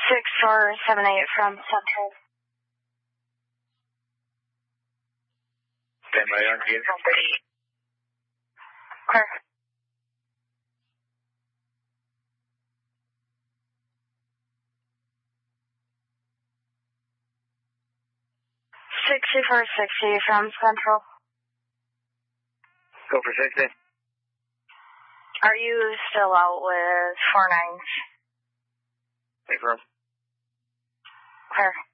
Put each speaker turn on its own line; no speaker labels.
6478 from Central.
Stand by on key.
Clear. $6460 from Central.
Go for 60.
Are you still out with 49s?
Hey, bro.
Clear.